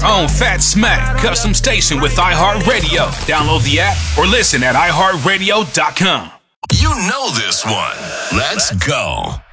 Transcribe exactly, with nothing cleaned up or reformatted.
own Fat Smack custom station with iHeartRadio. Download the app or listen at i heart radio dot com. You know this one. Let's go.